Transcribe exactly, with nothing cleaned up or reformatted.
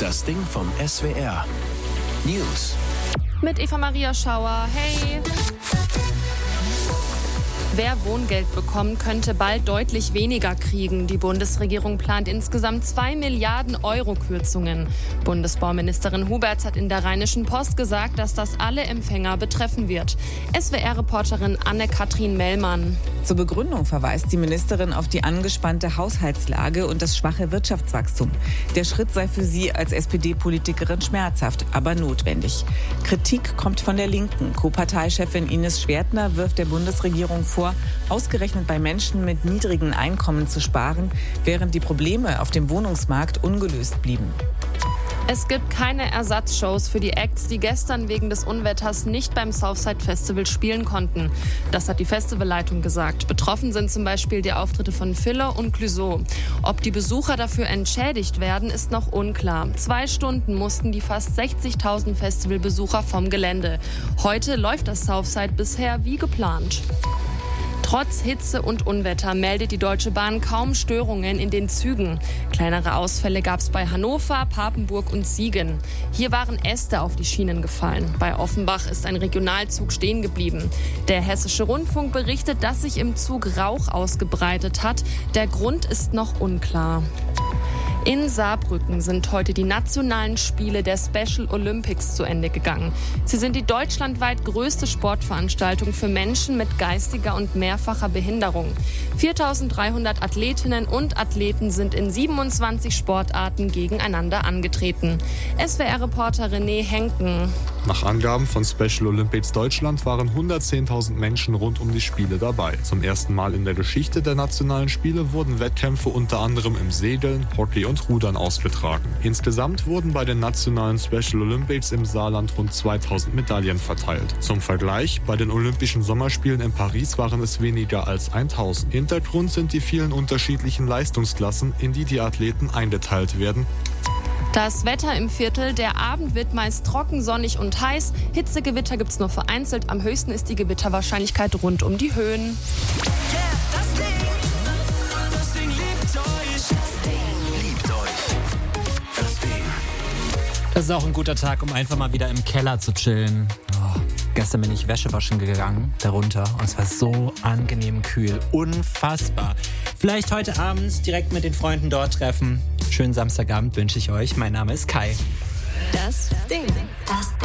Das Ding vom S W R. News. Mit Eva Maria Schauer. Hey! Wer Wohngeld bekommt, könnte bald deutlich weniger kriegen. Die Bundesregierung plant insgesamt zwei Milliarden Euro Kürzungen. Bundesbauministerin Huberts hat in der Rheinischen Post gesagt, dass das alle Empfänger betreffen wird. S W R-Reporterin Anne-Kathrin Mellmann. Zur Begründung verweist die Ministerin auf die angespannte Haushaltslage und das schwache Wirtschaftswachstum. Der Schritt sei für sie als S P D-Politikerin schmerzhaft, aber notwendig. Kritik kommt von der Linken. Co-Parteichefin Ines Schwertner wirft der Bundesregierung vor, ausgerechnet bei Menschen mit niedrigen Einkommen zu sparen, während die Probleme auf dem Wohnungsmarkt ungelöst blieben. Es gibt keine Ersatzshows für die Acts, die gestern wegen des Unwetters nicht beim Southside Festival spielen konnten. Das hat die Festivalleitung gesagt. Betroffen sind zum Beispiel die Auftritte von Filler und Clouseau. Ob die Besucher dafür entschädigt werden, ist noch unklar. Zwei Stunden mussten die fast sechzigtausend Festivalbesucher vom Gelände. Heute läuft das Southside bisher wie geplant. Trotz Hitze und Unwetter meldet die Deutsche Bahn kaum Störungen in den Zügen. Kleinere Ausfälle gab es bei Hannover, Papenburg und Siegen. Hier waren Äste auf die Schienen gefallen. Bei Offenbach ist ein Regionalzug stehen geblieben. Der Hessische Rundfunk berichtet, dass sich im Zug Rauch ausgebreitet hat. Der Grund ist noch unklar. In Saarbrücken sind heute die nationalen Spiele der Special Olympics zu Ende gegangen. Sie sind die deutschlandweit größte Sportveranstaltung für Menschen mit geistiger und mehrfacher Behinderung. viertausenddreihundert Athletinnen und Athleten sind in siebenundzwanzig Sportarten gegeneinander angetreten. S W R-Reporter René Henken. Nach Angaben von Special Olympics Deutschland waren hundertzehntausend Menschen rund um die Spiele dabei. Zum ersten Mal in der Geschichte der nationalen Spiele wurden Wettkämpfe unter anderem im Segeln, Hockey und Rudern ausgetragen. Insgesamt wurden bei den nationalen Special Olympics im Saarland rund zweitausend Medaillen verteilt. Zum Vergleich, bei den Olympischen Sommerspielen in Paris waren es weniger als tausend. Hintergrund sind die vielen unterschiedlichen Leistungsklassen, in die die Athleten eingeteilt werden. Das Wetter im Viertel, der Abend wird meist trocken, sonnig und heiß. Hitzegewitter gibt's nur vereinzelt. Am höchsten ist die Gewitterwahrscheinlichkeit rund um die Höhen. Yeah, das Ding. Das Ding liebt euch. Das Ding liebt euch. Das Ding. Das ist auch ein guter Tag, um einfach mal wieder im Keller zu chillen. Oh, gestern bin ich Wäsche waschen gegangen, darunter. Und es war so angenehm kühl. Unfassbar. Vielleicht heute Abend direkt mit den Freunden dort treffen. Schönen Samstagabend wünsche ich euch. Mein Name ist Kai. Das Ding. Das